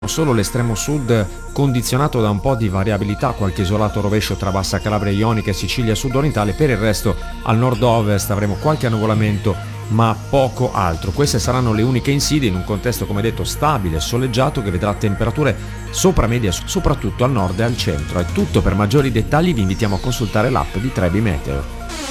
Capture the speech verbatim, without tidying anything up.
Solo l'estremo sud condizionato da un po' di variabilità, qualche isolato rovescio tra Bassa Calabria Ionica e Sicilia sud-orientale. Per il resto al nord-ovest avremo qualche annuvolamento ma poco altro. Queste saranno le uniche insidie in un contesto, come detto, stabile e soleggiato, che vedrà temperature sopra media soprattutto al nord e al centro. È tutto. Per maggiori dettagli vi invitiamo a consultare l'app di Trebi Meteo.